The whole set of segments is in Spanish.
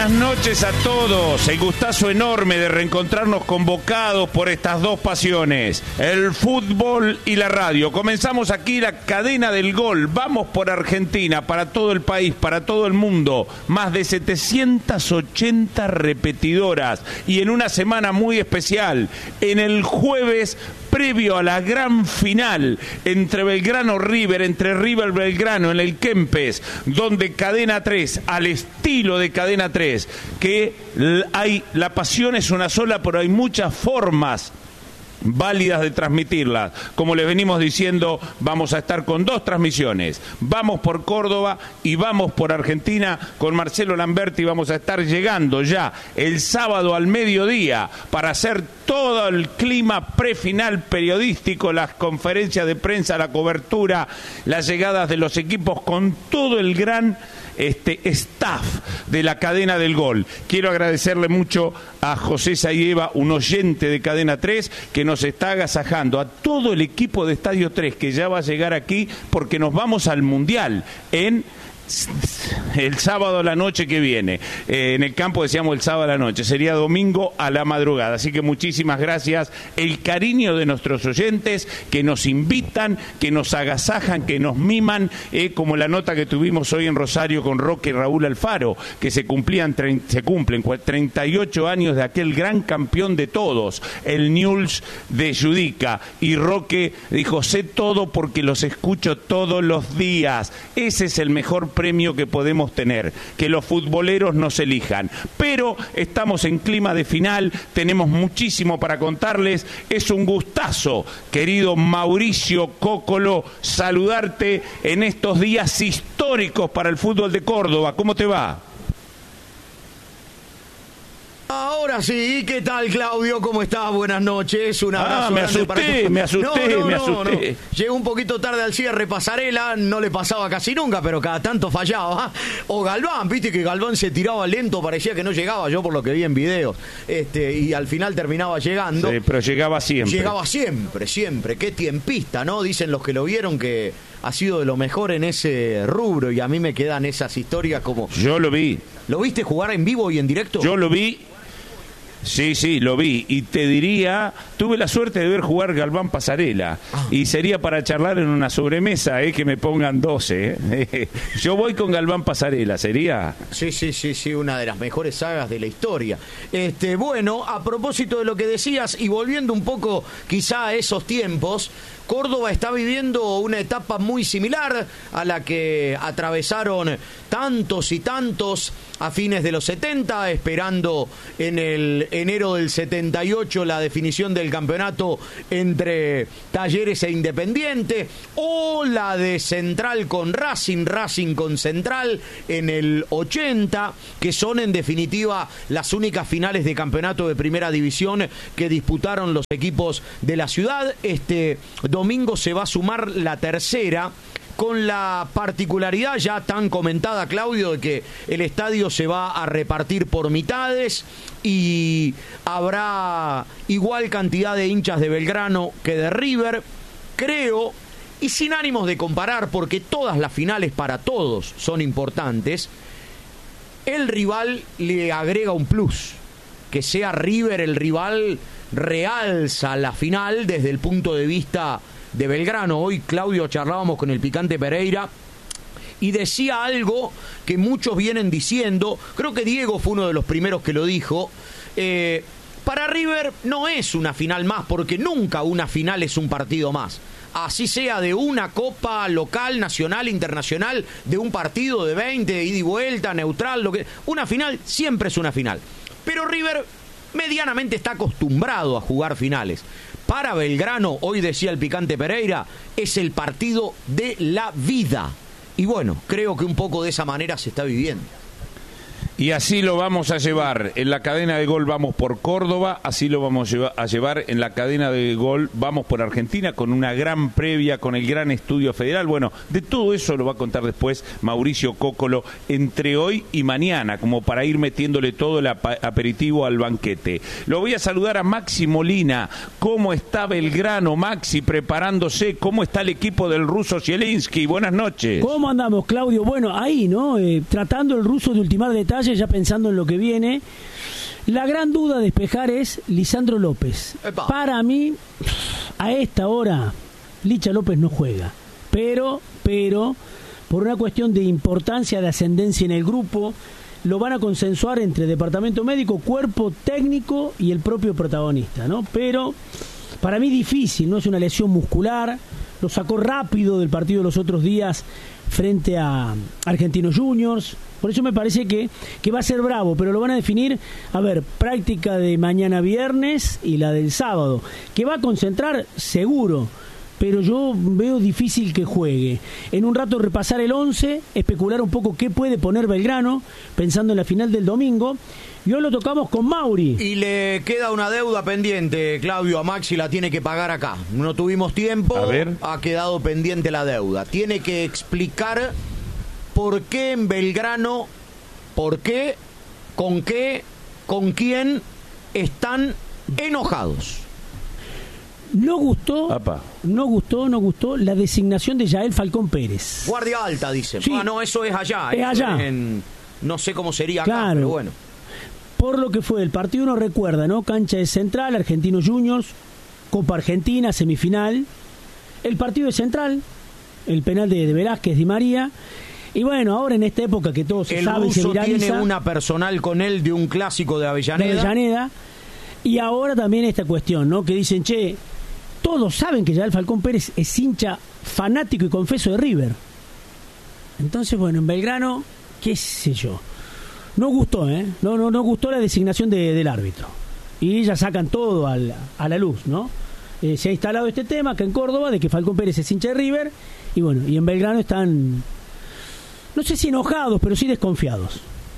Buenas noches a todos. El gustazo enorme de reencontrarnos convocados por estas dos pasiones, el fútbol y la radio. Comenzamos aquí la cadena del gol. Vamos por Argentina, para todo el país, para todo el mundo. Más de 780 repetidoras. Y en una semana muy especial, en el jueves previo a la gran final entre Belgrano River, entre River Belgrano en el Kempes, donde Cadena 3, al estilo de Cadena 3, que la pasión es una sola, pero hay muchas formas válidas de transmitirla. Como les venimos diciendo, vamos a estar con dos transmisiones. Vamos por Córdoba y vamos por Argentina con Marcelo Lamberti. Vamos a estar llegando ya el sábado al mediodía para hacer todo el clima prefinal periodístico, las conferencias de prensa, la cobertura, las llegadas de los equipos con todo el gran staff de la cadena del gol. Quiero agradecerle mucho a José Sayeva, un oyente de Cadena 3, que nos está agasajando, a todo el equipo de Estadio 3 que ya va a llegar aquí porque nos vamos al Mundial el sábado a la noche que viene. En el campo decíamos el sábado a la noche, sería domingo a la madrugada. Así que muchísimas gracias. El cariño de nuestros oyentes que nos invitan, que nos agasajan, que nos miman, como la nota que tuvimos hoy en Rosario con Roque y Raúl Alfaro, que se cumplen 38 años de aquel gran campeón de todos, el Newell's de Judica. Y Roque dijo: sé todo porque los escucho todos los días. Ese es el mejor premio que podemos tener, que los futboleros nos elijan. Pero estamos en clima de final, tenemos muchísimo para contarles. Es un gustazo, querido Mauricio Cócolo, saludarte en estos días históricos para el fútbol de Córdoba. ¿Cómo te va? Ahora sí, ¿qué tal, Claudio? ¿Cómo estás? Buenas noches, un abrazo. Me asusté. Llegó un poquito tarde al cierre Pasarela, no le pasaba casi nunca, pero cada tanto fallaba. O Galván, viste que Galván se tiraba lento, parecía que no llegaba, yo por lo que vi en videos, y al final terminaba llegando. Sí, pero llegaba siempre. Llegaba siempre. Qué tiempista, ¿no? Dicen los que lo vieron que ha sido de lo mejor en ese rubro, y a mí me quedan esas historias como... Yo lo vi. ¿Lo viste jugar en vivo y en directo? Yo lo vi. Sí, lo vi. Y te diría, tuve la suerte de ver jugar Galván Pasarela. Y sería para charlar en una sobremesa, que me pongan 12. Yo voy con Galván Pasarela, ¿sería? Sí, una de las mejores sagas de la historia. Bueno, a propósito de lo que decías, y volviendo un poco quizá a esos tiempos, Córdoba está viviendo una etapa muy similar a la que atravesaron tantos y tantos a fines de los 70, esperando en el enero del 78 la definición del campeonato entre Talleres e Independiente, o la de Central con Racing con Central en el 80, que son en definitiva las únicas finales de campeonato de primera división que disputaron los equipos de la ciudad. Este domingo se va a sumar la tercera, con la particularidad ya tan comentada, Claudio, de que el estadio se va a repartir por mitades y habrá igual cantidad de hinchas de Belgrano que de River, creo, y sin ánimos de comparar, porque todas las finales para todos son importantes, el rival le agrega un plus. Que sea River el rival realza la final desde el punto de vista de Belgrano. Hoy, Claudio, charlábamos con el Picante Pereira y decía algo que muchos vienen diciendo, creo que Diego fue uno de los primeros que lo dijo, para River no es una final más, porque nunca una final es un partido más. Así sea de una copa local, nacional, internacional, de un partido de 20, de ida y vuelta, neutral, una final siempre es una final. Pero River medianamente está acostumbrado a jugar finales. Para Belgrano, hoy decía el Picante Pereira, es el partido de la vida. Y bueno, creo que un poco de esa manera se está viviendo. Y así lo vamos a llevar. En la cadena de gol vamos por Córdoba, así lo vamos a llevar en la cadena de gol vamos por Argentina, con una gran previa, con el gran estudio federal. Bueno, de todo eso lo va a contar después Mauricio Cócolo entre hoy y mañana, como para ir metiéndole todo el aperitivo al banquete. Lo voy a saludar a Maxi Molina. ¿Cómo está Belgrano, Maxi, preparándose? ¿Cómo está el equipo del ruso Zielinski? Buenas noches. ¿Cómo andamos, Claudio? Bueno, ahí, ¿no? Tratando el ruso de ultimar detalles Entonces, ya pensando en lo que viene, la gran duda a despejar es Lisandro López. Epa. Para mí, a esta hora, Licha López no juega. Pero, por una cuestión de importancia, de ascendencia en el grupo, lo van a consensuar entre departamento médico, cuerpo técnico y el propio protagonista, ¿no? Pero para mí difícil, no es una lesión muscular, lo sacó rápido del partido los otros días frente a Argentinos Juniors, por eso me parece que va a ser bravo, pero lo van a definir, práctica de mañana viernes y la del sábado, que va a concentrar seguro, pero yo veo difícil que juegue. En un rato repasar el 11, especular un poco qué puede poner Belgrano, pensando en la final del domingo. Y hoy lo tocamos con Mauri. Y le queda una deuda pendiente, Claudio, a Maxi la tiene que pagar acá. No tuvimos tiempo, ha quedado pendiente la deuda. Tiene que explicar por qué en Belgrano, con quién están enojados. No gustó la designación de Yael Falcón Pérez. Guardia alta, dicen. Sí. No, eso es allá. Es allá. No sé cómo sería acá, claro. Pero bueno. Por lo que fue el partido, uno recuerda, ¿no? Cancha de Central, Argentinos Juniors, Copa Argentina, semifinal. El partido de Central, el penal de Velázquez Di María. Y bueno, ahora en esta época que todo se sabe y se viraliza. Tiene una personal con él de un clásico de Avellaneda. Y ahora también esta cuestión, ¿no? Que dicen, todos saben que Yael Falcón Pérez es hincha fanático y confeso de River. Entonces, bueno, en Belgrano, qué sé yo. No gustó, No gustó la designación del árbitro. Y ya sacan todo a la luz, ¿no? Se ha instalado este tema acá en Córdoba de que Falcón Pérez es hincha de River. Y bueno, y en Belgrano están, no sé si enojados, pero sí desconfiados.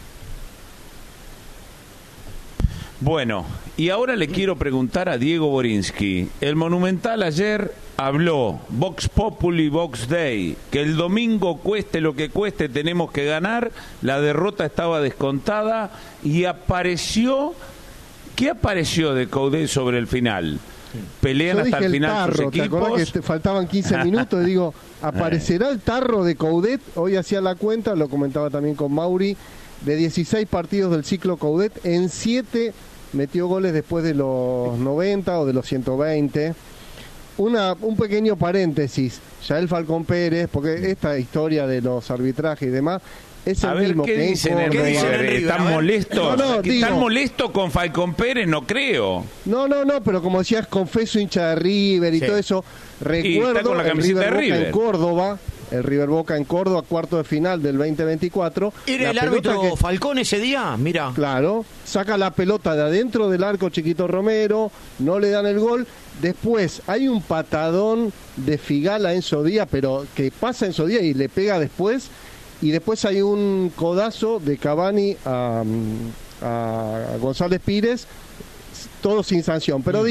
Bueno, y ahora le quiero preguntar a Diego Borinsky. El Monumental ayer habló, Vox Populi, Vox Dei, que el domingo cueste lo que cueste, tenemos que ganar, la derrota estaba descontada y apareció, ¿qué apareció de Coudet sobre el final? Pelean hasta el final tarro, sus equipos. ¿te acordás que faltaban 15 minutos? Y digo, ¿aparecerá el tarro de Coudet? Hoy hacía la cuenta, lo comentaba también con Mauri, de 16 partidos del ciclo Coudet, en 7 metió goles después de los 90 o de los 120. Un pequeño paréntesis, Yael Falcón Pérez, porque esta historia de los arbitrajes y demás es el mismo ¿qué que dicen en River? ¿Están molestos? ¿Están molestos con Falcón Pérez? No creo. No, pero como decías, confeso hincha de River y todo eso, recuerdo con la camiseta el River de River Boca en Córdoba, el River Boca en Córdoba, cuarto de final del 2024. ¿Era el árbitro Falcón ese día? Mira. Claro, saca la pelota de adentro del arco Chiquito Romero, no le dan el gol. Después hay un patadón de Figal a Enzo Díaz, pero que pasa Enzo Díaz y le pega después. Y después hay un codazo de Cavani a González Pires, todo sin sanción. Pero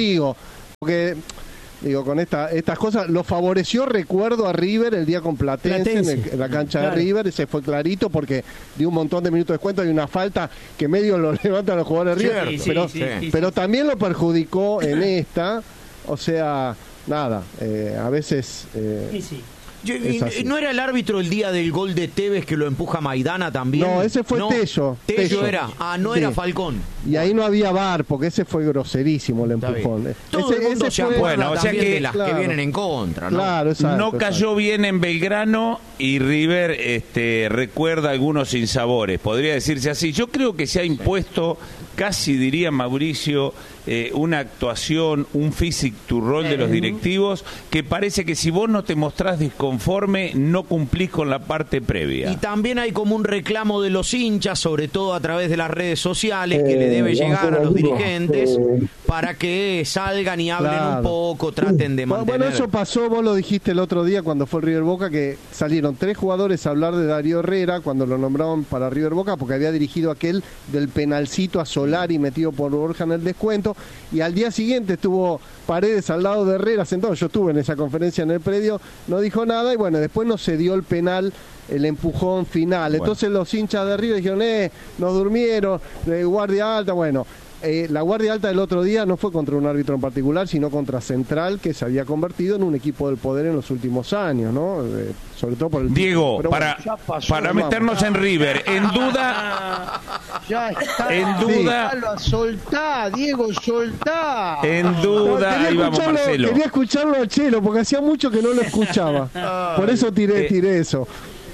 con estas cosas, lo favoreció, recuerdo, a River el día con Platense. En la cancha de River, ese fue clarito porque dio un montón de minutos de descuento, hay una falta que medio lo levantan los jugadores de River, pero también lo perjudicó en esta, o sea, nada, a veces... ¿No era el árbitro el día del gol de Tevez que lo empuja Maidana también? No, ese fue Tello. Tello era. Era Falcón. Y ahí no había VAR, porque ese fue groserísimo el empujón. Todo el mundo se acuerda o sea que de las que vienen en contra, ¿no? Claro, exacto, no cayó bien en Belgrano y River recuerda algunos sinsabores, podría decirse así. Yo creo que se ha impuesto, casi diría Mauricio, una actuación, un physique to rol de los directivos, que parece que si vos no te mostrás disconforme, no cumplís con la parte previa. Y también hay como un reclamo de los hinchas, sobre todo a través de las redes sociales, que le debe llegar a los dirigentes para que salgan y hablen un poco, traten de mantener... Bueno, eso pasó, vos lo dijiste el otro día cuando fue el River Boca, que salieron 3 jugadores a hablar de Darío Herrera cuando lo nombraron para River Boca, porque había dirigido aquel del penalcito a Solari metido por Borja en el descuento, y al día siguiente estuvo Paredes al lado de Herrera sentado. Yo estuve en esa conferencia en el predio, no dijo nada, y bueno, después no se dio el penal, el empujón final. Entonces los hinchas de River dijeron, nos durmieron, guardia alta, bueno. La Guardia Alta del otro día no fue contra un árbitro en particular, sino contra Central, que se había convertido en un equipo del poder en los últimos años, ¿no? Sobre todo por el... Diego, para meternos en River, en duda Ya está. En duda. Soltá, Diego, soltá. En duda, ahí vamos, Marcelo. Quería escucharlo a Chelo, porque hacía mucho que no lo escuchaba. Por eso tiré eso.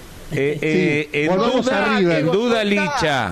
En duda Licha.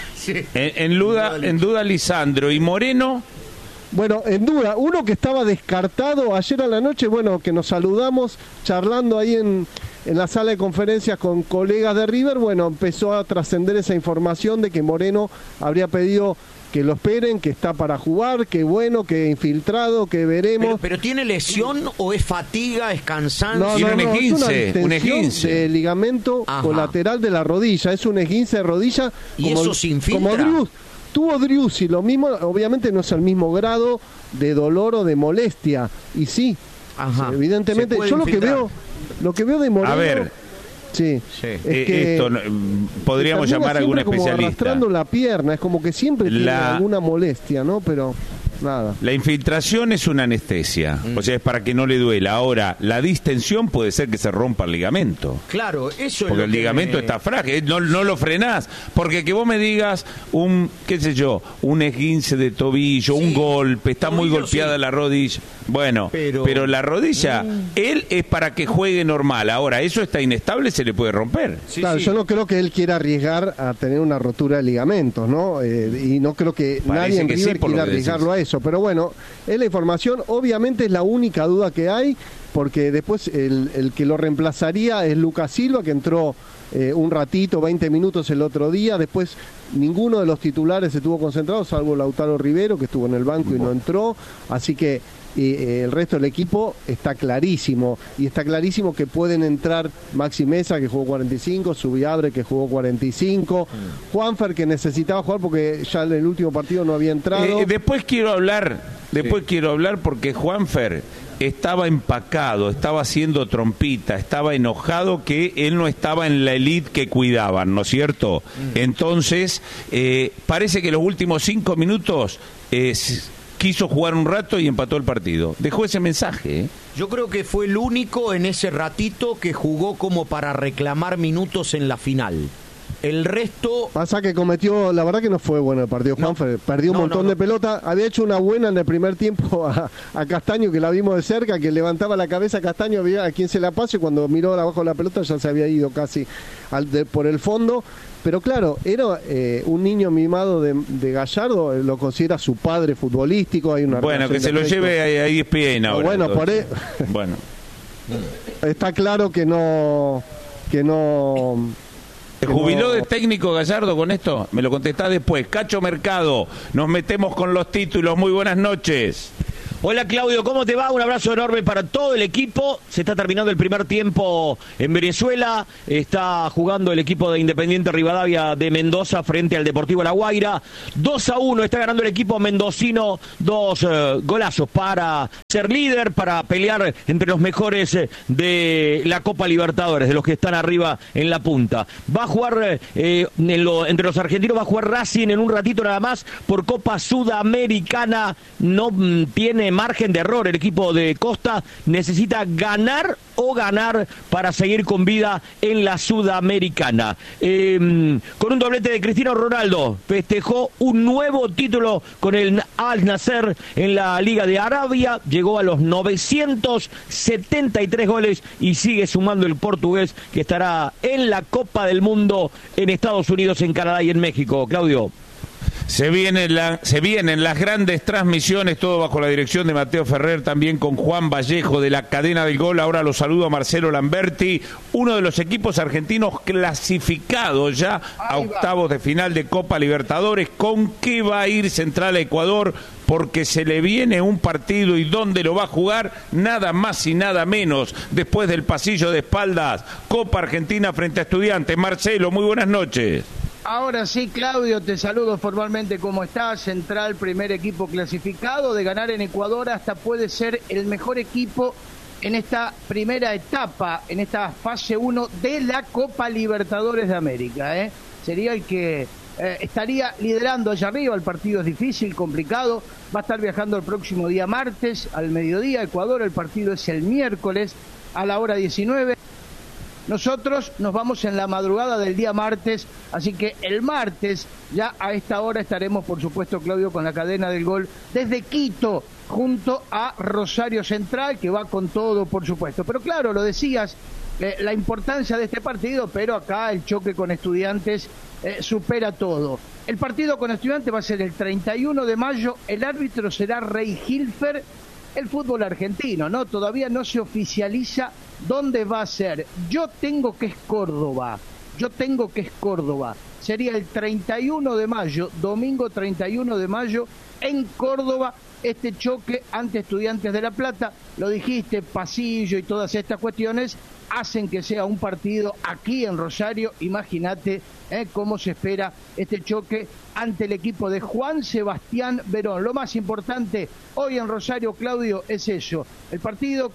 En duda Lisandro. ¿Y Moreno? Bueno, en duda, uno que estaba descartado ayer a la noche, bueno, que nos saludamos charlando ahí en la sala de conferencias con colegas de River, bueno, empezó a trascender esa información de que Moreno habría pedido que lo esperen, que está para jugar, que bueno, que infiltrado, que veremos. ¿Pero tiene lesión o es fatiga, es cansancio? No, un esguince de ligamento colateral de la rodilla, es un esguince de rodilla. ¿Y eso se infiltra? Como tuvo Driussi, lo mismo, obviamente no es el mismo grado de dolor o de molestia, y sí, evidentemente, yo lo que veo de Moreno... A ver, sí. Es que esto podríamos llamar a algún especialista. Como arrastrando la pierna, es como que siempre tiene alguna molestia, ¿no? Pero nada. La infiltración es una anestesia, o sea, es para que no le duela. Ahora, la distensión puede ser que se rompa el ligamento. Claro, eso es porque el ligamento está frágil, no lo frenás. Porque que vos me digas un esguince de tobillo, un golpe, está muy golpeada la rodilla. Bueno, pero la rodilla, él es para que juegue normal. Ahora, eso está inestable, se le puede romper. Claro, yo no creo que él quiera arriesgar a tener una rotura de ligamentos, ¿no? Y no creo que nadie en River quiera arriesgarlo a eso. Pero bueno, es la información, obviamente es la única duda que hay, porque después el que lo reemplazaría es Lucas Silva, que entró un ratito, 20 minutos el otro día. Después ninguno de los titulares estuvo concentrado, salvo Lautaro Rivero, que estuvo en el banco y no entró. Así que el resto del equipo está clarísimo, y está clarísimo que pueden entrar Maxi Mesa, que jugó 45, Subiabre, que jugó 45, Juanfer, que necesitaba jugar porque ya en el último partido no había entrado. Después quiero hablar porque Juanfer estaba empacado, estaba haciendo trompita, estaba enojado que él no estaba en la elite que cuidaban, ¿no es cierto? Entonces, parece que los últimos 5 minutos quiso jugar un rato y empató el partido. Dejó ese mensaje, ¿eh? Yo creo que fue el único en ese ratito que jugó como para reclamar minutos en la final. El resto... Pasa que cometió, la verdad que no fue bueno el partido, Juanfer, perdió un montón de pelota, había hecho una buena en el primer tiempo a Castaño, que la vimos de cerca, que levantaba la cabeza Castaño, veía a quién se la pasó, y cuando miró abajo la pelota ya se había ido casi por el fondo. Pero claro, era un niño mimado de Gallardo, lo considera su padre futbolístico. Hay una que se lo lleve a ESPN ahora. Bueno, bueno, está claro que no... ¿Se jubiló de técnico Gallardo con esto? Me lo contestás después. Cacho Mercado, nos metemos con los títulos. Muy buenas noches. Hola Claudio, ¿cómo te va? Un abrazo enorme para todo el equipo. Se está terminando el primer tiempo en Venezuela. Está jugando el equipo de Independiente Rivadavia de Mendoza frente al Deportivo La Guaira. 2-1 está ganando el equipo mendocino. 2 golazos para ser líder, para pelear entre los mejores de la Copa Libertadores, de los que están arriba en la punta. Va a jugar, entre los argentinos va a jugar Racing en un ratito nada más por Copa Sudamericana. No tiene margen de error el equipo de Costa, necesita ganar para seguir con vida en la Sudamericana. Con un doblete de Cristiano Ronaldo, festejó un nuevo título con el Al Nassr en la Liga de Arabia, llegó a los 973 goles y sigue sumando el portugués, que estará en la Copa del Mundo en Estados Unidos, en Canadá y en México. Claudio. Se vienen las grandes transmisiones, todo bajo la dirección de Mateo Ferrer, también con Juan Vallejo de la Cadena del Gol. Ahora lo saludo a Marcelo Lamberti, uno de los equipos argentinos clasificados ya a octavos de final de Copa Libertadores. ¿Con qué va a ir Central a Ecuador? Porque se le viene un partido, y dónde lo va a jugar, nada más y nada menos, después del pasillo de espaldas, Copa Argentina frente a Estudiantes. Marcelo, muy buenas noches. Ahora sí, Claudio, te saludo formalmente. ¿Cómo estás? Central, primer equipo clasificado. De ganar en Ecuador hasta puede ser el mejor equipo en esta primera etapa, en esta fase 1 de la Copa Libertadores de América. Sería el que estaría liderando allá arriba. El partido es difícil, complicado. Va a estar viajando el próximo día martes al mediodía a Ecuador. El partido es el miércoles a la hora 19. Nosotros nos vamos en la madrugada del día martes, así que el martes, ya a esta hora, estaremos, por supuesto, Claudio, con la cadena del gol desde Quito, junto a Rosario Central, que va con todo, por supuesto. Pero claro, lo decías, la importancia de este partido, pero acá el choque con Estudiantes supera todo. El partido con Estudiantes va a ser el 31 de mayo, el árbitro será Rey Hilfer. El fútbol argentino, ¿no? Todavía no se oficializa dónde va a ser. Yo tengo que es Córdoba. Sería el 31 de mayo, domingo 31 de mayo, en Córdoba, este choque ante Estudiantes de La Plata. Lo dijiste, pasillo y todas estas cuestiones hacen que sea un partido aquí en Rosario. Imagínate cómo se espera este choque ante el equipo de Juan Sebastián Verón. Lo más importante hoy en Rosario, Claudio, es eso. El partido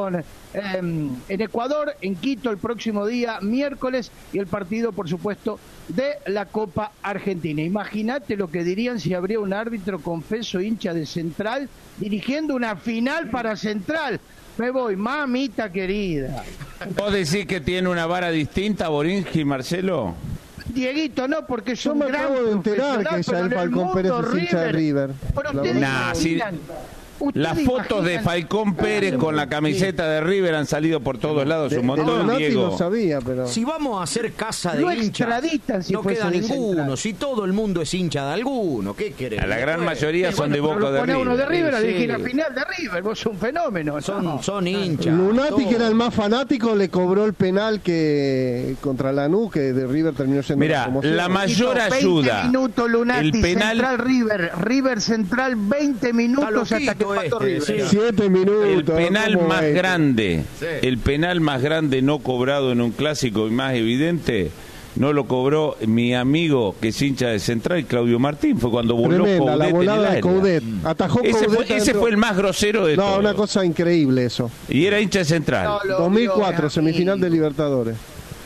en Ecuador, en Quito, el próximo día, miércoles, y el partido, por supuesto, de la Copa Argentina. Imagínate lo que dirían si habría un árbitro confeso hincha de Central dirigiendo una final para Central. Me voy, mamita querida. ¿Vos decís que tiene una vara distinta, Borinsky, Marcelo? Dieguito, no, porque yo son me acabo de enterar que ya el Falcón Pérez es hincha de River. Pero ustedes las fotos de Falcón Pérez con la camiseta de River han salido por todos lados un montón, Diego. No sabía, pero... Si vamos a hacer casa de hinchas, no queda ninguno. Si todo el mundo es hincha de alguno, ¿qué querés? A la gran mayoría son de Boca de River. Uno de River a dirigir la final de River, vos sos un fenómeno. Son hinchas. Lunati, que era el más fanático, le cobró el penal que contra Lanús, que de River terminó siendo... Mirá, la mayor ayuda. 20 minutos Lunati, el penal... Central River Central, 20 minutos hasta que pasó River. 7 minutos. El penal más grande, el penal más grande no cobrado en un clásico y más evidente, no lo cobró mi amigo que es hincha de Central, Claudio Martín. Fue cuando voló Coudet, la volada de Coudet. Atajó Coudet. Ese fue el más grosero de todos. No, una cosa increíble eso. Y era hincha de Central. 2004, semifinal de Libertadores.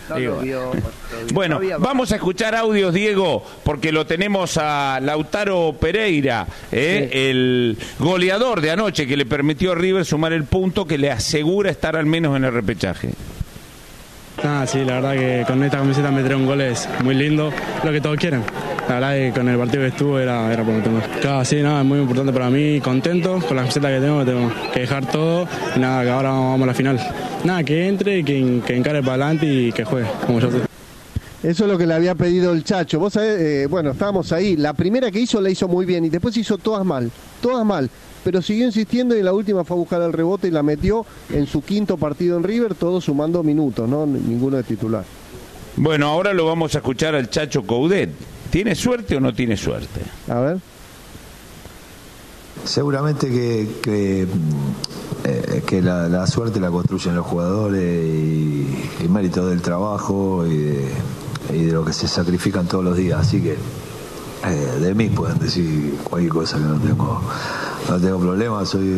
Bueno, vamos a escuchar audios, Diego, porque lo tenemos a Lautaro Pereira, el goleador de anoche, que le permitió a River sumar el punto que le asegura estar al menos en el repechaje. Sí, la verdad que con esta camiseta meter un gol es muy lindo, lo que todos quieren. La verdad que con el partido que estuvo era por meter un gol. Claro, sí, nada, es muy importante para mí, contento con la camiseta que tengo que dejar todo y nada, que ahora vamos a la final. Nada, que entre, que encare para adelante y que juegue, como yo sé. Eso es lo que le había pedido el Chacho. Vos sabés, bueno, estábamos ahí. La primera que hizo la hizo muy bien y después hizo todas mal. Pero siguió insistiendo y en la última fue a buscar el rebote y la metió en su quinto partido en River, todo sumando minutos, ¿no? Ninguno de titular. Bueno, ahora lo vamos a escuchar al Chacho Coudet. ¿Tiene suerte o no tiene suerte? A ver. Seguramente que la suerte la construyen los jugadores y mérito del trabajo y de lo que se sacrifican todos los días. Así que de mí pueden decir cualquier cosa, que no tengo problema. Soy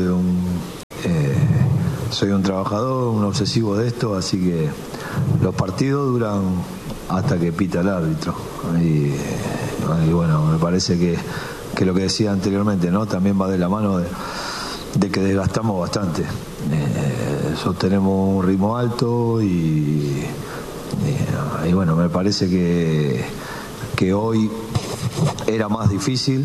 un trabajador, un obsesivo de esto, así que los partidos duran hasta que pita el árbitro. Y bueno, me parece que lo que decía anteriormente, ¿no? También va de la mano de que desgastamos bastante. Sostenemos un ritmo alto y bueno, me parece que hoy era más difícil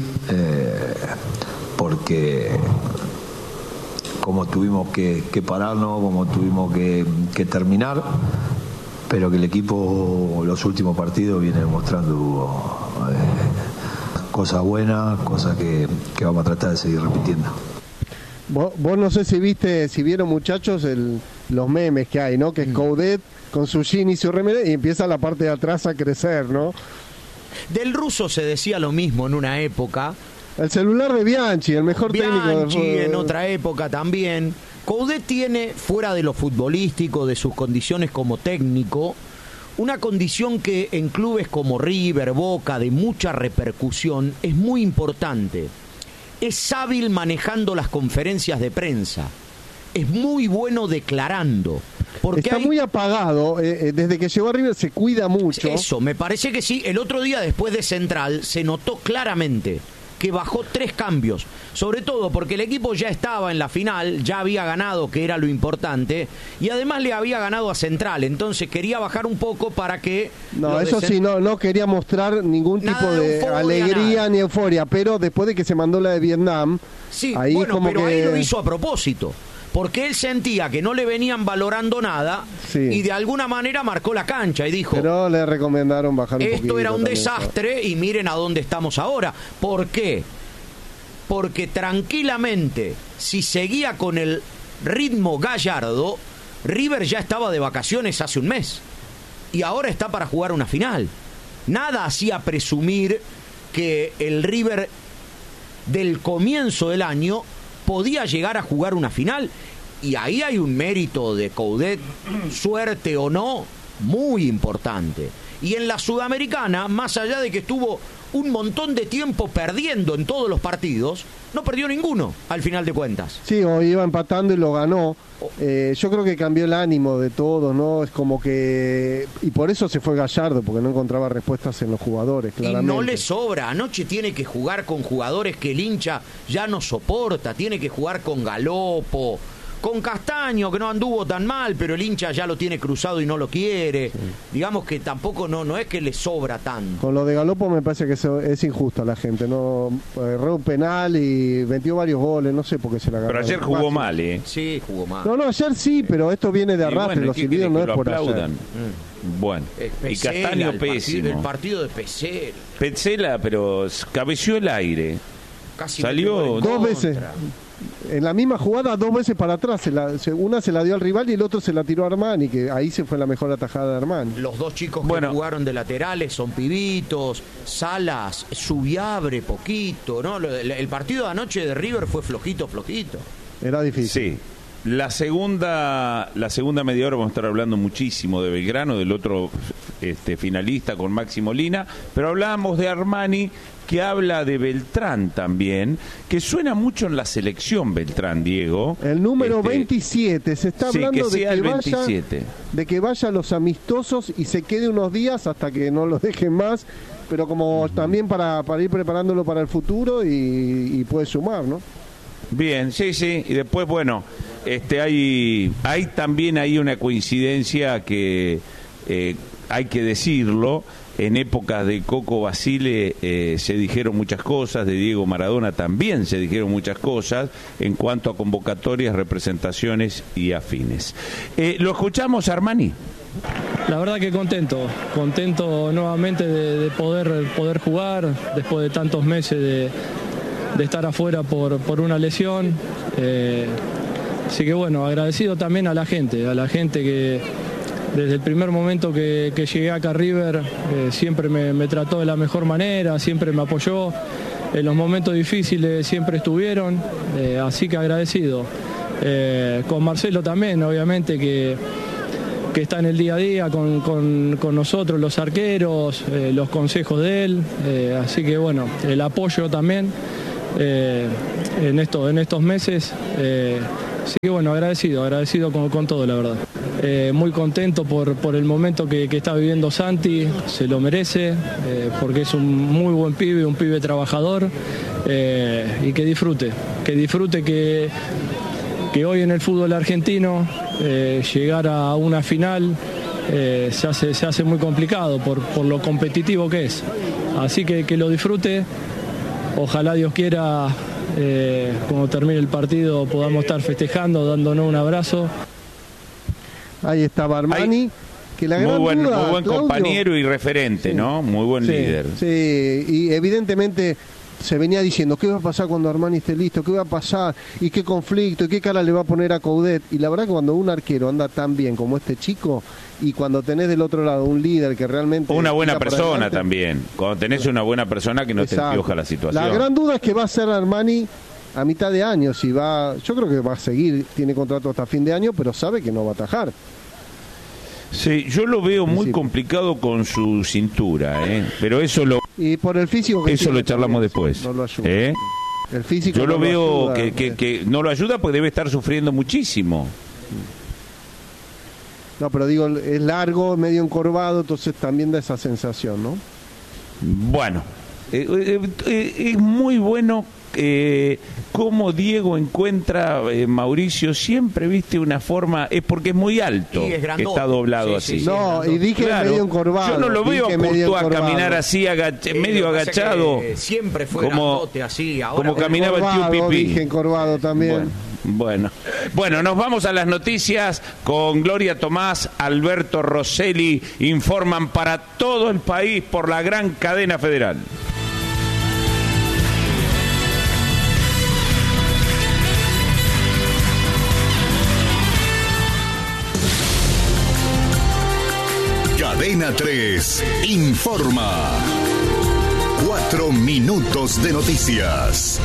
porque como tuvimos que pararnos, como tuvimos que terminar, pero que el equipo los últimos partidos viene mostrando cosas buenas, cosas que vamos a tratar de seguir repitiendo. Vos no sé si vieron, muchachos, los memes que hay, ¿no? Que es Coudet con su jean y su remera y empieza la parte de atrás a crecer, ¿no? Del Russo se decía lo mismo en una época. El celular de Bianchi, el mejor técnico del fútbol. En otra época también. Coudet tiene, fuera de lo futbolístico, de sus condiciones como técnico, una condición que en clubes como River, Boca, de mucha repercusión, es muy importante. Es hábil manejando las conferencias de prensa. Es muy bueno declarando. Porque está muy apagado. Desde que llegó a River se cuida mucho. Eso, me parece que sí. El otro día, después de Central, se notó claramente que bajó 3 cambios, sobre todo porque el equipo ya estaba en la final, ya había ganado, que era lo importante, y además le había ganado a Central, entonces quería bajar un poco para que... No, eso sí, no quería mostrar ningún tipo de euforia, alegría nada. Ni euforia, pero después de que se mandó la de Vietnam... Sí, ahí bueno, como pero que... ahí lo hizo a propósito, porque él sentía que no le venían valorando nada, sí. Y de alguna manera marcó la cancha y dijo... Pero le recomendaron bajar un poquito. Esto era un desastre y miren a dónde estamos ahora. ¿Por qué? Porque tranquilamente, si seguía con el ritmo Gallardo, River ya estaba de vacaciones hace un mes y ahora está para jugar una final. Nada hacía presumir que el River del comienzo del año podía llegar a jugar una final, y ahí hay un mérito de Coudet, suerte o no, muy importante. Y en la Sudamericana, más allá de que estuvo un montón de tiempo perdiendo en todos los partidos, no perdió ninguno al final de cuentas. Sí, o iba empatando y lo ganó. Yo creo que cambió el ánimo de todos, ¿no? Es como que... Y por eso se fue Gallardo, porque no encontraba respuestas en los jugadores, claramente. Y no le sobra. Anoche tiene que jugar con jugadores que el hincha ya no soporta. Tiene que jugar con Galopo, con Castaño, que no anduvo tan mal, pero el hincha ya lo tiene cruzado y no lo quiere. Sí. Digamos que tampoco no es que le sobra tanto. Con lo de Galopo me parece que es injusta la gente, ¿no? Erró un penal y metió varios goles, no sé por qué se la ganó. Pero ayer jugó mal, ¿eh? Sí, jugó mal. No, ayer sí, pero esto viene de arrastre, bueno, los silbidos no es por ayer. Bueno, Pesela, y Castaño pésimo. El partido de Pesela. Pesela, pero cabeció el aire. Casi salió 2 veces. En la misma jugada 2 veces para atrás, una se la dio al rival y el otro se la tiró a Armani, que ahí se fue la mejor atajada de Armani. Los 2 chicos que jugaron de laterales son pibitos, Salas, Subiabre poquito, ¿no? El partido de anoche de River fue flojito. Era difícil. Sí. La segunda media hora vamos a estar hablando muchísimo de Belgrano, del otro finalista con Maxi Molina, pero hablábamos de Armani, que habla de Beltrán también, que suena mucho en la selección Beltrán, Diego. El número 27, se está hablando de que vaya a los amistosos y se quede unos días hasta que no los dejen más, pero como también para ir preparándolo para el futuro y puede sumar, ¿no? Bien, sí, y después, bueno, hay también ahí una coincidencia que hay que decirlo. En épocas de Coco Basile se dijeron muchas cosas, de Diego Maradona también se dijeron muchas cosas en cuanto a convocatorias, representaciones y afines. ¿Lo escuchamos, Armani? La verdad que contento nuevamente de poder jugar después de tantos meses de estar afuera por una lesión. Así que bueno, agradecido también a la gente que desde el primer momento que llegué acá a River siempre me trató de la mejor manera, siempre me apoyó, en los momentos difíciles siempre estuvieron, así que agradecido. Con Marcelo también, obviamente, que está en el día a día con nosotros, los arqueros, los consejos de él, así que bueno, el apoyo también en estos meses. Así que bueno, agradecido con todo, la verdad. Muy contento por el momento que está viviendo Santi, se lo merece, porque es un muy buen pibe, un pibe trabajador, y que disfrute que hoy en el fútbol argentino llegar a una final se hace muy complicado por lo competitivo que es. Así que lo disfrute, ojalá Dios quiera. Cuando termine el partido podamos estar festejando, dándonos un abrazo. Ahí estaba Armani, que la gran muy duda, buen Claudio, compañero y referente, sí, ¿no? Muy buen líder. Sí, y evidentemente se venía diciendo qué va a pasar cuando Armani esté listo, qué va a pasar y qué conflicto y qué cara le va a poner a Coudet. Y la verdad que cuando un arquero anda tan bien como este chico, y cuando tenés del otro lado un líder que realmente... Una buena persona también, cuando tenés una buena persona que no te empioja la situación. La gran duda es que va a ser Armani a mitad de año, yo creo que va a seguir, tiene contrato hasta fin de año, pero sabe que no va a atajar. Sí, yo lo veo muy complicado con su cintura, pero y por el físico eso lo charlamos después. No lo ayuda. El físico yo lo veo que no lo ayuda porque debe estar sufriendo muchísimo. No, pero digo, es largo, medio encorvado, entonces también da esa sensación, ¿no? Bueno, Es muy bueno cómo Diego encuentra, Mauricio, siempre viste una forma, es porque es muy alto, es que está doblado sí, así. sí, no, y dije medio encorvado. Yo no lo veo a Courtois caminar así, medio agachado. Siempre fue como, grandote así. Ahora como caminaba el tío Pipí. Dije encorvado también. Bueno, nos vamos a las noticias con Gloria Tomás, Alberto Rosselli, informan para todo el país por la gran cadena federal. Cadena 3 informa. 4 minutos de noticias.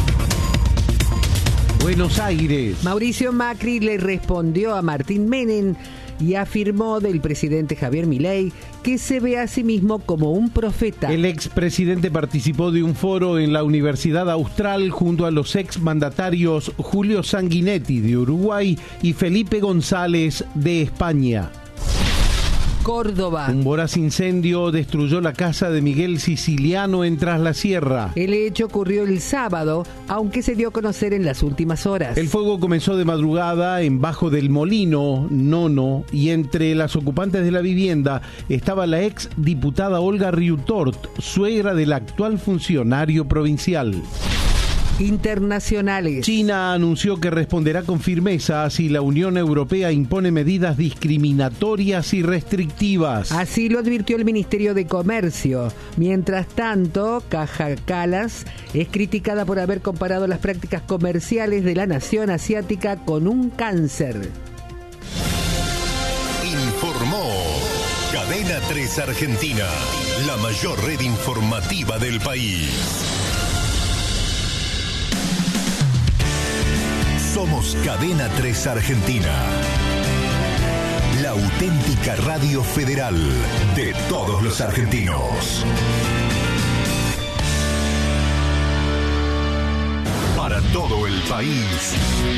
Buenos Aires. Mauricio Macri le respondió a Martín Menem y afirmó del presidente Javier Milei que se ve a sí mismo como un profeta. El expresidente participó de un foro en la Universidad Austral junto a los exmandatarios Julio Sanguinetti de Uruguay y Felipe González de España. Córdoba. Un voraz incendio destruyó la casa de Miguel Siciliano en Tras la Sierra. El hecho ocurrió el sábado, aunque se dio a conocer en las últimas horas. El fuego comenzó de madrugada en Bajo del Molino, Nono, y entre las ocupantes de la vivienda estaba la ex diputada Olga Riutort, suegra del actual funcionario provincial. Internacionales. China anunció que responderá con firmeza si la Unión Europea impone medidas discriminatorias y restrictivas. Así lo advirtió el Ministerio de Comercio. Mientras tanto, Kaja Kallas es criticada por haber comparado las prácticas comerciales de la nación asiática con un cáncer. Informó Cadena 3 Argentina, la mayor red informativa del país. Somos Cadena 3 Argentina, la auténtica radio federal de todos los argentinos. Para todo el país,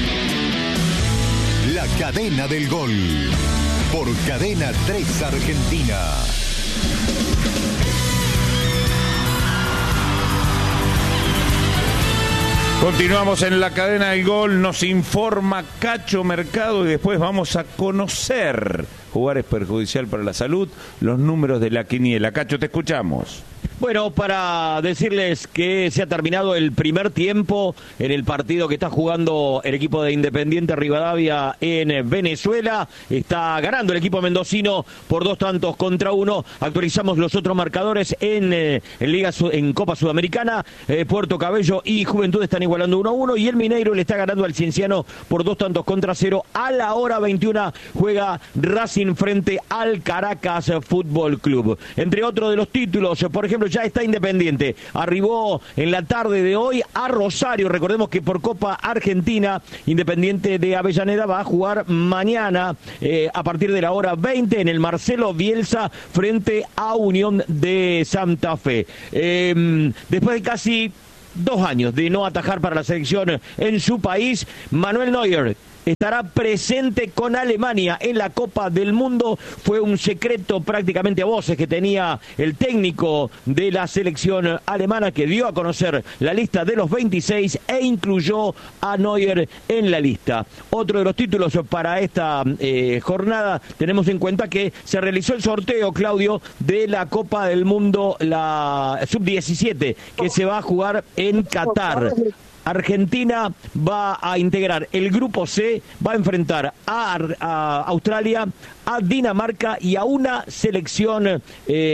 la cadena del gol, por Cadena 3 Argentina. Continuamos en la cadena del gol, nos informa Cacho Mercado y después vamos a conocer, jugar es perjudicial para la salud, los números de la quiniela. Cacho, te escuchamos. Bueno, para decirles que se ha terminado el primer tiempo en el partido que está jugando el equipo de Independiente Rivadavia en Venezuela. Está ganando el equipo mendocino por 2-1. Actualizamos los otros marcadores en Copa Sudamericana. Puerto Cabello y Juventud están igualando 1-1 y el Mineiro le está ganando al Cienciano por 2-0. A la hora 21 juega Racing frente al Caracas Fútbol Club. Entre otros de los títulos, por ejemplo, ya está Independiente. Arribó en la tarde de hoy a Rosario. Recordemos que por Copa Argentina, Independiente de Avellaneda va a jugar mañana a partir de la hora 20 en el Marcelo Bielsa frente a Unión de Santa Fe. Después de casi 2 años de no atajar para la selección en su país, Manuel Neuer estará presente con Alemania en la Copa del Mundo. Fue un secreto prácticamente a voces que tenía el técnico de la selección alemana, que dio a conocer la lista de los 26 e incluyó a Neuer en la lista. Otro de los títulos para esta jornada, tenemos en cuenta que se realizó el sorteo, Claudio, de la Copa del Mundo, la Sub-17, que se va a jugar en Qatar. Argentina va a integrar el grupo C, va a enfrentar a Australia, a Dinamarca y a una selección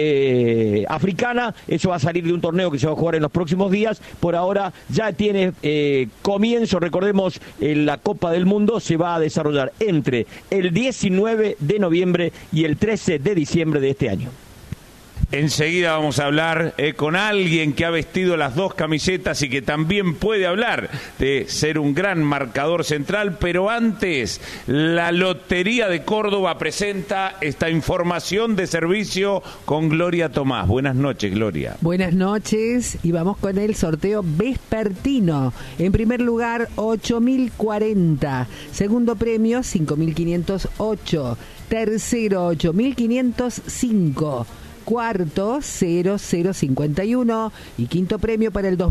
africana. Eso va a salir de un torneo que se va a jugar en los próximos días. Por ahora ya tiene comienzo. Recordemos, la Copa del Mundo se va a desarrollar entre el 19 de noviembre y el 13 de diciembre de este año. Enseguida vamos a hablar con alguien que ha vestido las 2 camisetas y que también puede hablar de ser un gran marcador central, pero antes, la Lotería de Córdoba presenta esta información de servicio con Gloria Tomás. Buenas noches, Gloria. Buenas noches, y vamos con el sorteo vespertino. En primer lugar, 8.040. Segundo premio, 5.508. Tercero, 8.505. cuarto 0051 y quinto premio para el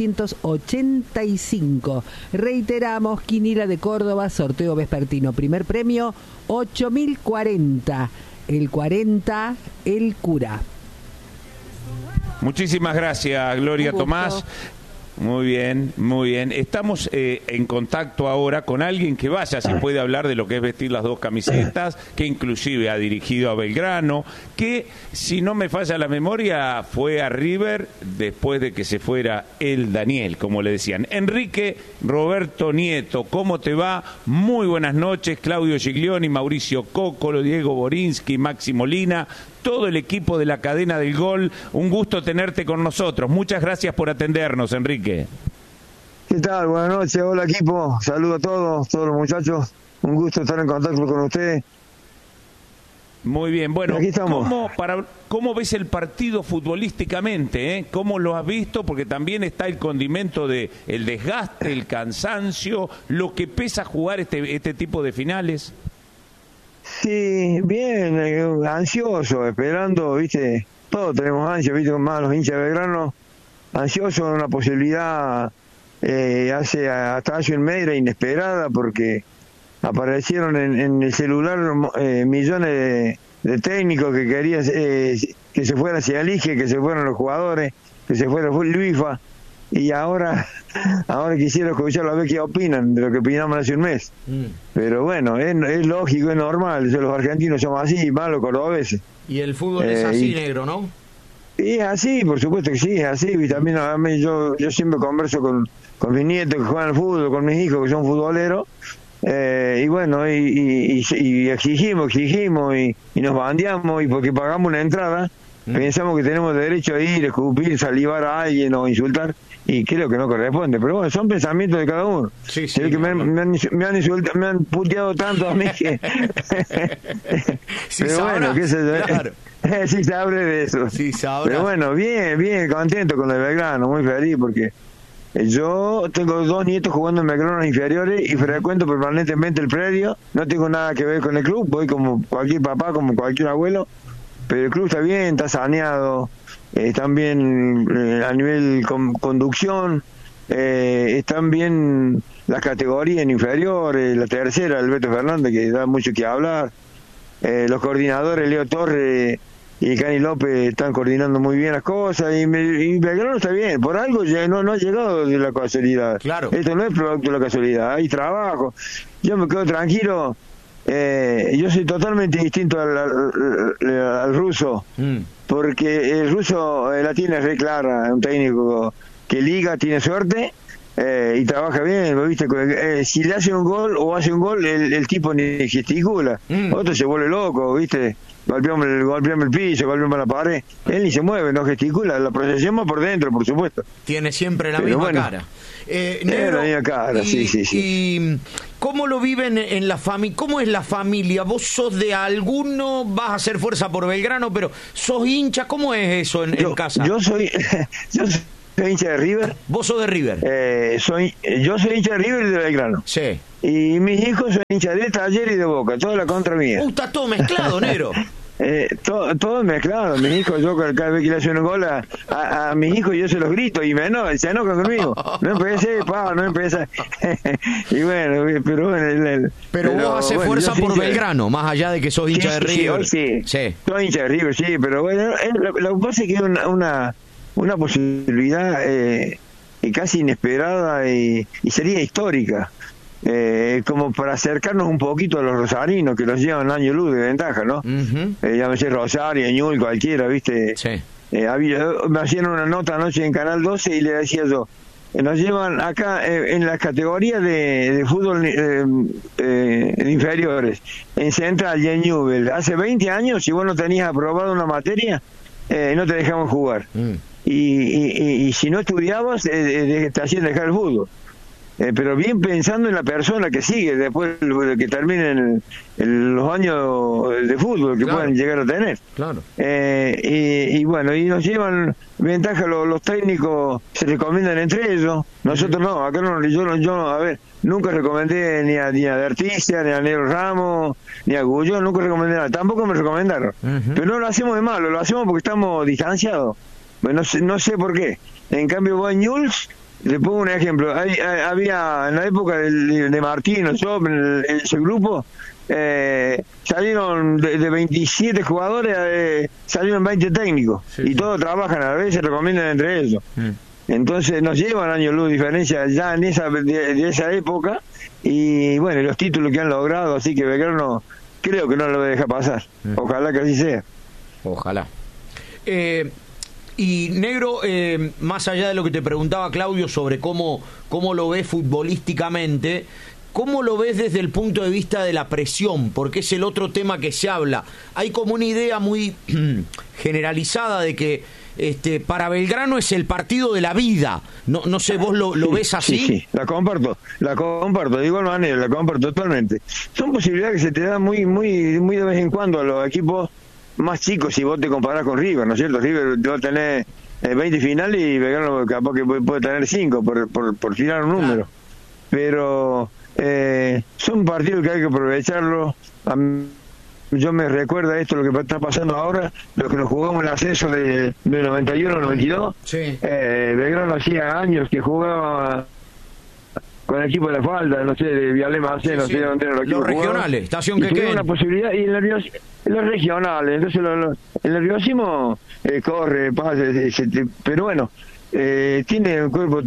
2385. Reiteramos, Quinila de Córdoba, sorteo vespertino, primer premio 8040, el 40 el cura. Muchísimas gracias, Gloria Tomás. Muy bien, muy bien. Estamos en contacto ahora con alguien que vaya, si puede hablar de lo que es vestir las dos camisetas, que inclusive ha dirigido a Belgrano, que, si no me falla la memoria, fue a River después de que se fuera el Daniel, como le decían. Enrique Roberto Nieto, ¿cómo te va? Muy buenas noches. Claudio Giglioni, Mauricio Cócolo, Diego Borinsky, Maxi Molina, todo el equipo de la Cadena del Gol. Un gusto tenerte con nosotros. Muchas gracias por atendernos, Enrique. ¿Qué tal? Buenas noches. Hola, equipo. Saludo a todos los muchachos. Un gusto estar en contacto con ustedes. Muy bien. Bueno, aquí estamos. ¿Cómo ves el partido futbolísticamente? ¿Cómo lo has visto? Porque también está el condimento de el desgaste, el cansancio, lo que pesa jugar este tipo de finales. Sí, bien, ansioso, esperando, viste, todos tenemos ansia, viste, más los hinchas de Belgrano, ansioso de una posibilidad hasta hace un mes era inesperada, porque aparecieron en el celular millones de técnicos que querían que se fuera Cialige, que se fueran los jugadores, que se fuera Luifa, y ahora quisiera escuchar a ver qué opinan de lo que opinamos hace un mes. Pero bueno, es lógico, es normal, los argentinos somos así, más los cordobeses. Y el fútbol es así, negro, ¿no? Y es así, por supuesto que sí, es así. Y también yo siempre converso con mis nietos que juegan al fútbol, con mis hijos que son futboleros, y bueno, y exigimos y nos bandeamos, y porque pagamos una entrada, pensamos que tenemos derecho a ir, escupir, salivar a alguien o insultar, y creo que no corresponde. Pero bueno, son pensamientos de cada uno. Sí, que me han puteado tanto a mí que... Sí, pero sabrá, bueno, qué sé yo. Claro. Sí sabré de eso. Sí, sabrá. Pero bueno, bien, contento con el Belgrano, muy feliz, porque yo tengo 2 nietos jugando en Belgrano inferiores y frecuento permanentemente el predio. No tengo nada que ver con el club, voy como cualquier papá, como cualquier abuelo, pero el club está bien, está saneado, están bien a nivel conducción, están bien las categorías en inferiores, la tercera, el Beto Fernández, que da mucho que hablar, los coordinadores, Leo Torres y Cani López, están coordinando muy bien las cosas, y Belgrano está bien, por algo no ha llegado de la casualidad. Claro. Esto no es producto de la casualidad, hay trabajo. Yo me quedo tranquilo. Yo soy totalmente distinto al ruso, porque el ruso la tiene re clara, un técnico que liga, tiene suerte y trabaja bien, ¿viste? Si le hace un gol o hace un gol, el tipo ni gesticula, otro se vuelve loco, ¿viste? Golpeamos el piso, golpeamos la pared, él ni se mueve, no gesticula, la procesamos por dentro, por supuesto. Tiene siempre la misma cara. Negro, la misma cara, sí. ¿Y cómo lo viven en la familia? ¿Cómo es la familia? ¿Vos sos de alguno? ¿Vas a hacer fuerza por Belgrano, pero sos hincha? ¿Cómo es eso en casa? Yo soy hincha de River. ¿Vos sos de River? Yo soy hincha de River y de Belgrano. Sí. Y mis hijos son hinchas de Talleres y de Boca, toda la contra mía. Está todo mezclado, negro. Todo mezclado. Mis hijos, yo cada vez que le hacen un gol a mis hijos, yo se los grito y se enojan conmigo. No empecé, no empecé. Y bueno, pero bueno. Pero vos haces fuerza por Belgrano, más allá de que sos hincha de River. Sí. Soy hincha de River, sí, pero bueno, lo que pasa es que es una posibilidad casi inesperada y sería histórica. Como para acercarnos un poquito a los rosarinos que los llevan año luz de ventaja, ¿no? Llámese Rosario, Ñul, cualquiera, ¿viste? Sí. Me hacían una nota anoche en Canal 12 y le decía yo, nos llevan acá en las categorías de fútbol inferiores, en Central y en Newell. Hace 20 años, si vos no tenías aprobado una materia, no te dejamos jugar. Y si no estudiabas, te hacían dejar el fútbol. pero bien pensando en la persona que sigue después de que terminen los años de fútbol que puedan llegar a tener. Claro. Y bueno, y nos llevan ventaja los técnicos, se recomiendan entre ellos. Nosotros no, acá yo a ver, nunca recomendé ni a Derticia, ni a Negro Ramos, ni a Gullón, nunca recomendé nada, tampoco me recomendaron. Pero no lo hacemos de malo, lo hacemos porque estamos distanciados. Bueno, no sé por qué. En cambio, Bañuls, le pongo un ejemplo, había en la época de Martino, yo, en ese grupo, salieron de 27 jugadores, salieron 20 técnicos, y todos trabajan a la vez, se recomiendan entre ellos. Entonces nos llevan años luz diferencia ya en de esa época, y bueno, los títulos que han logrado, así que Belgrano creo que no lo deja pasar. Ojalá que así sea. Ojalá. Y Negro, más allá de lo que te preguntaba Claudio sobre cómo lo ves futbolísticamente, ¿cómo lo ves desde el punto de vista de la presión? Porque es el otro tema que se habla. Hay como una idea muy generalizada de que para Belgrano es el partido de la vida. No sé, ¿vos lo ves así? Sí, la comparto, de igual manera, la comparto totalmente. Son posibilidades que se te dan muy de vez en cuando a los equipos más chicos si vos te comparás con River, ¿no es cierto? River va a tener 20 finales y Belgrano capaz que puede tener 5 por tirar un número. Pero son partidos que hay que aprovecharlo. Yo me recuerda esto, lo que está pasando ahora, lo que nos jugamos en el ascenso de 91-92. Belgrano hacía años que jugaba con el equipo de la falda, no sé, de Vialema, no sé dónde eran los regionales, Estación Quequén. Una posibilidad, y los regionales, entonces el nerviosismo corre, pasa, pero bueno, tiene un cuerpo.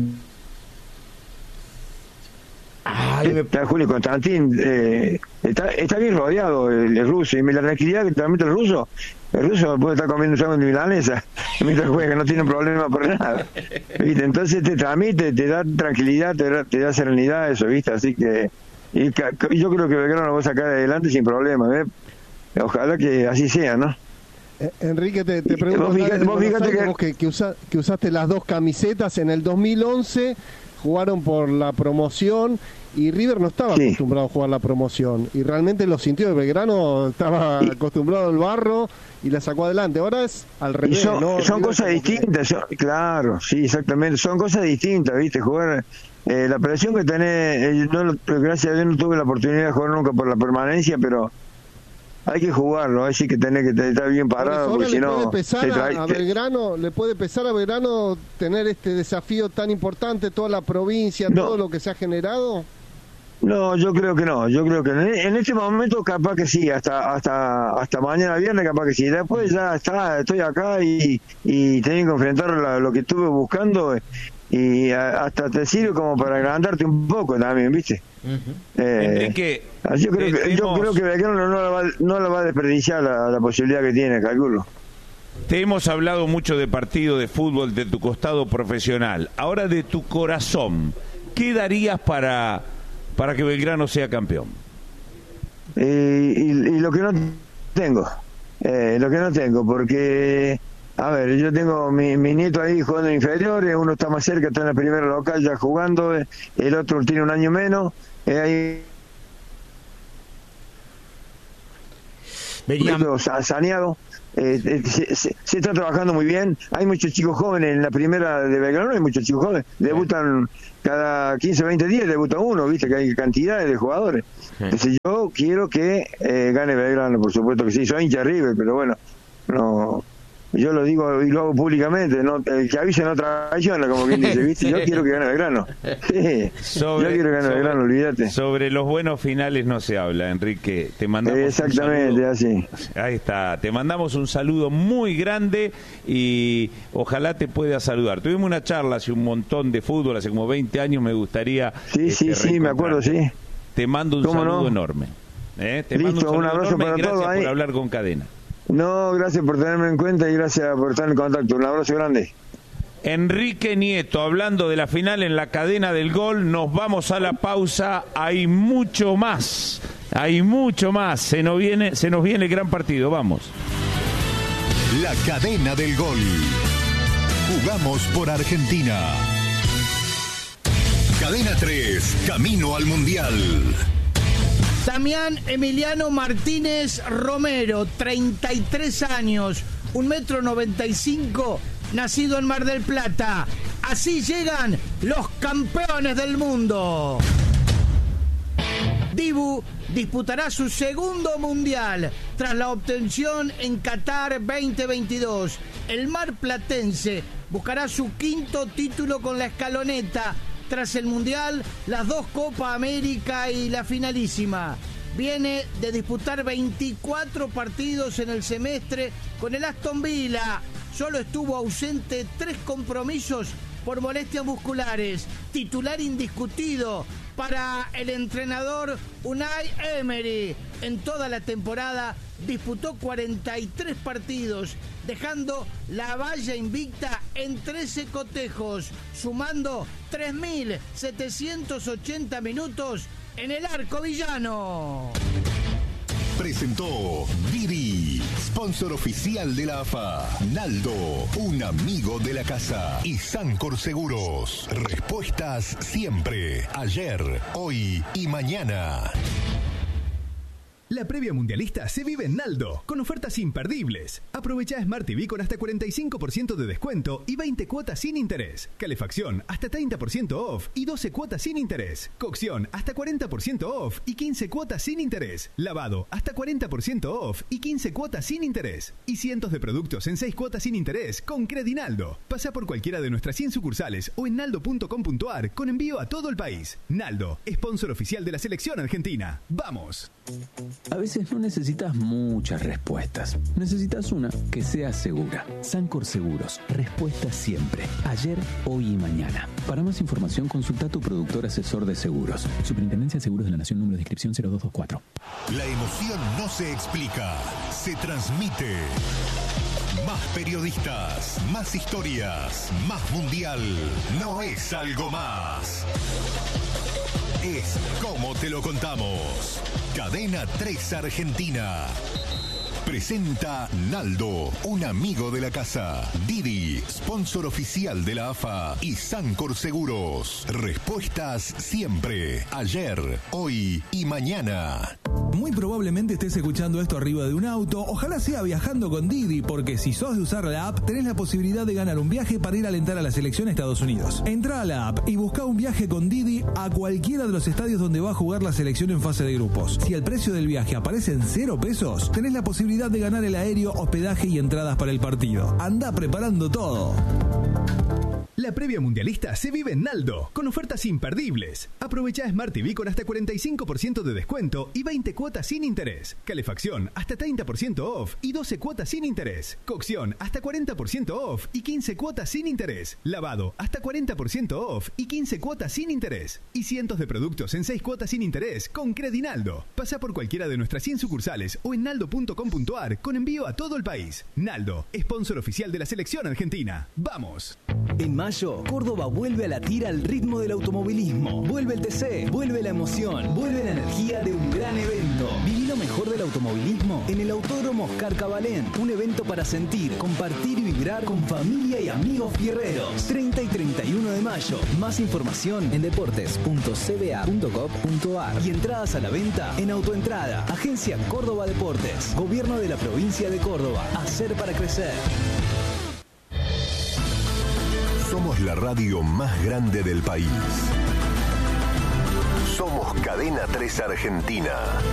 Está Julio Constantín, está bien rodeado el ruso, y la tranquilidad que transmite el ruso puede estar comiendo sándwich de milanesa mientras juega, no tiene problema por nada, ¿viste? Entonces te transmite, te da tranquilidad, te da serenidad, eso, ¿viste? Así que yo creo que Belgrano lo va a sacar adelante sin problema, ¿eh? Ojalá que así sea, ¿no? Enrique, te pregunto, vos que usaste las dos camisetas en el 2011, jugaron por la promoción y River no estaba acostumbrado a jugar la promoción, y realmente lo sintió. De Belgrano estaba acostumbrado al barro y la sacó adelante. Ahora es al revés. Son cosas distintas, claro, sí, exactamente, son cosas distintas, ¿viste? Jugar, la presión que tenés, gracias a Dios no tuve la oportunidad de jugar nunca por la permanencia, pero hay que jugarlo, hay que tener que estar bien parado, porque si no le puede pesar a Belgrano tener este desafío tan importante, toda la provincia, todo lo que se ha generado. No, yo creo que no, en este momento capaz que sí, hasta mañana viernes capaz que sí, después ya estoy acá y tengo que enfrentar lo que estuve buscando, y hasta te sirve como para agrandarte un poco también, ¿viste? Enrique, yo creo que Belgrano no la va a desperdiciar la posibilidad que tiene, calculo. Te hemos hablado mucho de partido de fútbol de tu costado profesional. Ahora, de tu corazón, ¿qué darías para que Belgrano sea campeón? Y lo que no tengo, porque a ver, yo tengo mi nieto ahí jugando en inferiores, uno está más cerca, está en la primera local ya jugando, el otro tiene un año menos, ahí saneado. Se está trabajando muy bien, hay muchos chicos jóvenes en la primera de Belgrano, hay muchos chicos jóvenes, debutan cada 15 o 20 días, debuta uno, viste que hay cantidades de jugadores. Entonces yo quiero que gane Belgrano, por supuesto que sí, soy hincha de River, pero bueno, no, yo lo digo y lo hago públicamente, el que avise no traiciona, como quien dice, ¿viste? Yo quiero que gane Belgrano. Yo quiero que gane Belgrano, olvídate. Sobre los buenos finales no se habla, Enrique. Te mandamos exactamente, así. Ahí está. Te mandamos un saludo muy grande y ojalá te pueda saludar. Tuvimos una charla hace un montón de fútbol, hace como 20 años, me gustaría. Sí, me acuerdo, sí. Te mando un saludo enorme. Te mando un abrazo para todos. Gracias por hablar con Cadena. No, gracias por tenerme en cuenta y gracias por estar en contacto. Un abrazo grande. Enrique Nieto, hablando de la final en la Cadena del Gol. Nos vamos a la pausa. Hay mucho más. Se nos viene el gran partido. Vamos. La Cadena del Gol. Jugamos por Argentina. Cadena 3, camino al Mundial. Damián Emiliano Martínez Romero, 33 años, 1,95 m, nacido en Mar del Plata. Así llegan los campeones del mundo. Dibu disputará su segundo mundial tras la obtención en Qatar 2022. El marplatense buscará su quinto título con la escaloneta. Tras el mundial, las 2 Copa América y la finalísima. Viene de disputar 24 partidos en el semestre con el Aston Villa. Solo estuvo ausente 3 compromisos por molestias musculares. Titular indiscutido para el entrenador Unai Emery. En toda la temporada disputó 43 partidos, dejando la valla invicta en 13 cotejos, sumando 3.780 minutos en el arco villano. Presentó Didi, sponsor oficial de la AFA. Naldo, un amigo de la casa. Y Sancor Seguros. Respuestas siempre. Ayer, hoy y mañana. La previa mundialista se vive en Naldo, con ofertas imperdibles. Aprovecha Smart TV con hasta 45% de descuento y 20 cuotas sin interés. Calefacción hasta 30% off y 12 cuotas sin interés. Cocción hasta 40% off y 15 cuotas sin interés. Lavado hasta 40% off y 15 cuotas sin interés. Y cientos de productos en 6 cuotas sin interés con Credinaldo. Pasa por cualquiera de nuestras 100 sucursales o en naldo.com.ar con envío a todo el país. Naldo, sponsor oficial de la selección argentina. ¡Vamos! A veces no necesitas muchas respuestas. Necesitas una que sea segura. Sancor Seguros. Respuestas siempre. Ayer, hoy y mañana. Para más información, consulta a tu productor asesor de seguros. Superintendencia de Seguros de la Nación, número de inscripción 0224. La emoción no se explica, se transmite. Más periodistas, más historias, más mundial. No es algo más. Es como te lo contamos. Cadena 3 Argentina. Presenta Naldo, un amigo de la casa. Didi, sponsor oficial de la AFA. Y Sancor Seguros. Respuestas siempre. Ayer, hoy y mañana. Muy probablemente estés escuchando esto arriba de un auto. Ojalá sea viajando con Didi, porque si sos de usar la app, tenés la posibilidad de ganar un viaje para ir a alentar a la selección a Estados Unidos. Entrá a la app y buscá un viaje con Didi a cualquiera de los estadios donde va a jugar la selección en fase de grupos. Si el precio del viaje aparece en 0 pesos, tenés la posibilidad de ganar el aéreo, hospedaje y entradas para el partido. Andá preparando todo. La previa mundialista se vive en Naldo, con ofertas imperdibles. Aprovecha Smart TV con hasta 45% de descuento y 20 cuotas sin interés. Calefacción hasta 30% off y 12 cuotas sin interés. Cocción hasta 40% off y 15 cuotas sin interés. Lavado hasta 40% off y 15 cuotas sin interés. Y cientos de productos en 6 cuotas sin interés con Credinaldo. Pasa por cualquiera de nuestras 100 sucursales o en naldo.com.ar con envío a todo el país. Naldo, sponsor oficial de la selección argentina. ¡Vamos! En mayo, Córdoba vuelve a latir al ritmo del automovilismo. Vuelve el TC, vuelve la emoción, vuelve la energía de un gran evento. Viví lo mejor del automovilismo en el Autódromo Oscar Cabalén. Un evento para sentir, compartir y vibrar con familia y amigos fierreros. 30 y 31 de mayo. Más información en deportes.cba.gov.ar y entradas a la venta en Autoentrada. Agencia Córdoba Deportes. Gobierno de la provincia de Córdoba. Hacer para crecer. Somos la radio más grande del país. Somos Cadena 3 Argentina.